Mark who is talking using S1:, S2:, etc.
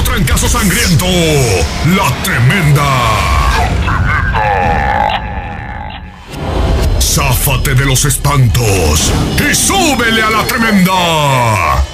S1: trancazo sangriento. La Tremenda. Záfate de los espantos y súbele a La Tremenda.